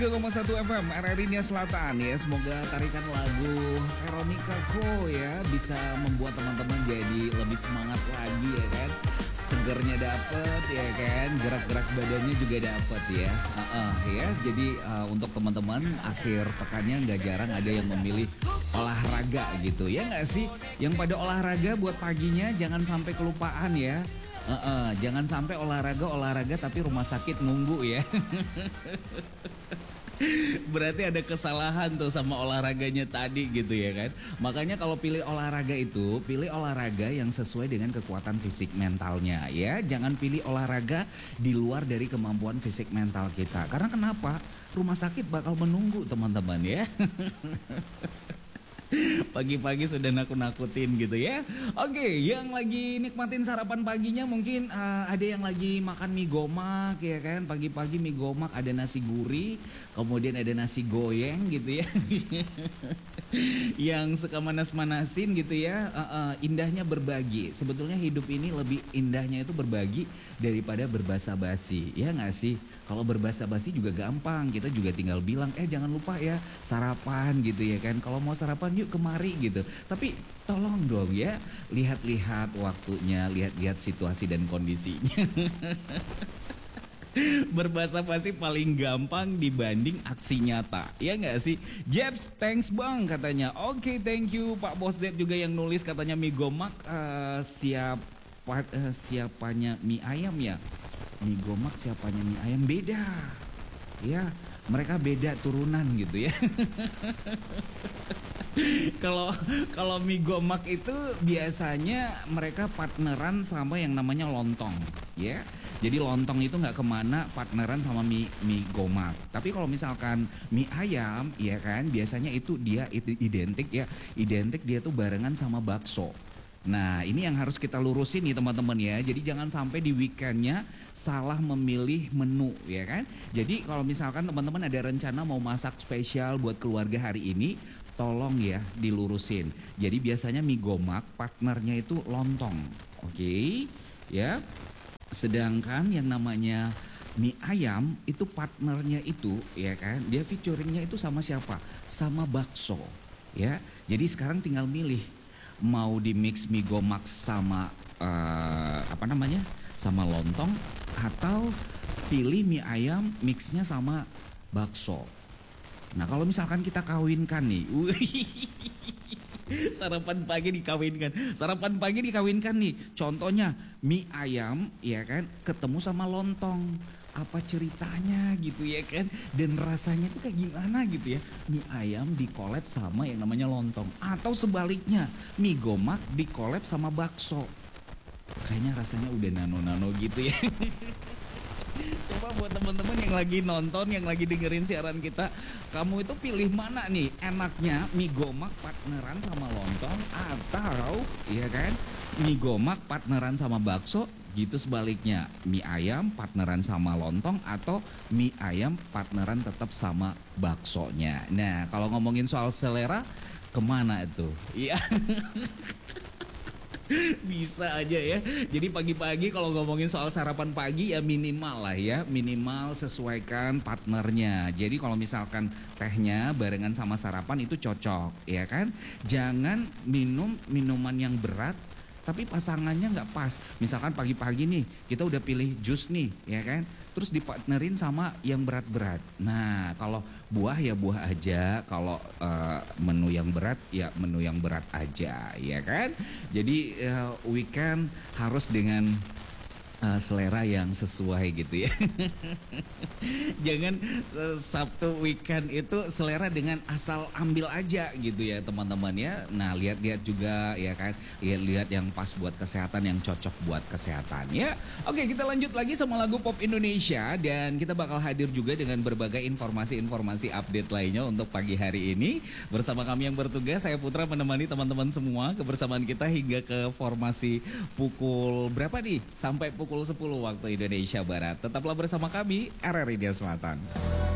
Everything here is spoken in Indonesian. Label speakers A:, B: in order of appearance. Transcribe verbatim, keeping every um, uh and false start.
A: tiga koma satu F M R R I Nia Selatan ya. Semoga tarikan lagu Veronica Ko ya bisa membuat teman-teman jadi lebih semangat lagi ya kan. Segernya dapet ya kan, gerak-gerak badannya juga dapet ya. Uh -uh, ya. Jadi uh, untuk teman-teman akhir pekannya nggak jarang ada yang memilih olahraga gitu ya nggak sih? Yang pada olahraga buat paginya jangan sampai kelupaan ya. Uh -uh, jangan sampai olahraga-olahraga tapi rumah sakit nunggu ya. Berarti ada kesalahan tuh sama olahraganya tadi gitu ya kan. Makanya kalau pilih olahraga itu, pilih olahraga yang sesuai dengan kekuatan fisik mentalnya ya. Jangan pilih olahraga di luar dari kemampuan fisik mental kita. Karena kenapa? Rumah sakit bakal menunggu teman-teman ya. Pagi-pagi sudah nakut-nakutin gitu ya. Oke, yang lagi nikmatin sarapan paginya mungkin uh, ada yang lagi makan mie gomak ya kan. Pagi-pagi mie gomak ada nasi gurih, kemudian ada nasi goyang gitu ya. Yang suka manas-manasin gitu ya. uh, uh, Indahnya berbagi. Sebetulnya hidup ini lebih indahnya itu berbagi daripada berbasa-basi. Ya gak sih? Kalau berbasa-basi juga gampang. Kita juga tinggal bilang, eh jangan lupa ya sarapan gitu ya kan. Kalau mau sarapan yuk kemari gitu. Tapi tolong dong ya, lihat-lihat waktunya, lihat-lihat situasi dan kondisinya. Berbahasa-basi paling gampang dibanding aksi nyata. Ya nggak sih? Jeps, thanks bang katanya. Oke, okay, thank you Pak Bos Z juga yang nulis katanya mie gomak uh, siapa uh, siapanya mie ayam ya. Mie gomak siapanya mie ayam beda. Ya, mereka beda turunan gitu ya. Kalau kalau mie gomak itu biasanya mereka partneran sama yang namanya lontong, ya. Jadi lontong itu nggak kemana partneran sama mie mie gomak. Tapi kalau misalkan mie ayam, ya kan, biasanya itu dia itu identik ya, identik dia tuh barengan sama bakso. Nah ini yang harus kita lurusin nih teman-teman ya. Jadi jangan sampai di weekendnya salah memilih menu ya kan. Jadi kalau misalkan teman-teman ada rencana mau masak spesial buat keluarga hari ini, tolong ya dilurusin. Jadi biasanya mie gomak partnernya itu lontong. Oke okay? Ya. Sedangkan yang namanya mie ayam itu partnernya itu ya kan, dia featuringnya itu sama siapa? Sama bakso ya. Jadi sekarang tinggal milih mau di mix mie gomak sama uh, apa namanya? Sama lontong, atau pilih mie ayam mixnya sama bakso. Nah kalau misalkan kita kawinkan nih, sarapan pagi dikawinkan, sarapan pagi dikawinkan nih. Contohnya mie ayam ya kan, ketemu sama lontong. Apa ceritanya gitu ya kan, dan rasanya tuh kayak gimana gitu ya. Mie ayam dikolab sama yang namanya lontong, atau sebaliknya mie gomak dikolab sama bakso. Kayaknya rasanya udah nano-nano gitu ya. Coba buat teman-teman yang lagi nonton, yang lagi dengerin siaran kita, kamu itu pilih mana nih enaknya, mie gomak partneran sama lontong, atau ya kan mie gomak partneran sama bakso, gitu sebaliknya mie ayam partneran sama lontong, atau mie ayam partneran tetap sama baksonya. Nah kalau ngomongin soal selera, kemana itu? Iya. Bisa aja ya. Jadi pagi-pagi kalau ngomongin soal sarapan pagi ya minimal lah ya, minimal sesuaikan partnernya. Jadi kalau misalkan tehnya barengan sama sarapan itu cocok ya kan. Jangan minum minuman yang berat tapi pasangannya nggak pas. Misalkan pagi-pagi nih kita udah pilih jus nih ya kan, terus dipartnerin sama yang berat-berat. Nah kalau buah ya buah aja, kalau uh, menu yang berat ya menu yang berat aja ya kan. Jadi uh, weekend harus dengan uh, selera yang sesuai gitu ya. Jangan uh, Sabtu weekend itu selera dengan asal ambil aja gitu ya teman-teman ya. Nah lihat-lihat juga ya kan, lihat-lihat yang pas buat kesehatan, yang cocok buat kesehatan ya. Oke, kita lanjut lagi sama lagu pop Indonesia, dan kita bakal hadir juga dengan berbagai informasi-informasi update lainnya untuk pagi hari ini. Bersama kami yang bertugas, saya Putra menemani teman-teman semua kebersamaan kita hingga ke formasi pukul berapa nih? Sampai pukul sepuluh waktu Indonesia Barat. Tetaplah bersama kami R R I Nia Selatan.